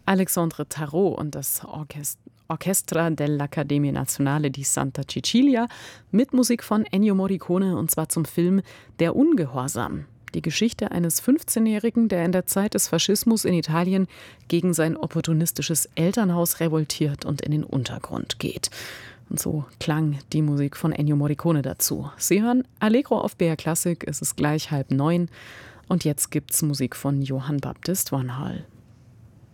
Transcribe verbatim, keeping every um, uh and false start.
Alexandre Tarot und das Orchest Orchestra dell'Accademia Nazionale di Santa Cecilia mit Musik von Ennio Morricone, und zwar zum Film Der Ungehorsam. Die Geschichte eines fünfzehnjährigen, der in der Zeit des Faschismus in Italien gegen sein opportunistisches Elternhaus revoltiert und in den Untergrund geht. Und so klang die Musik von Ennio Morricone dazu. Sie hören Allegro auf B R Klassik, es ist gleich halb neun und jetzt gibt's Musik von Johann Baptist van Hal.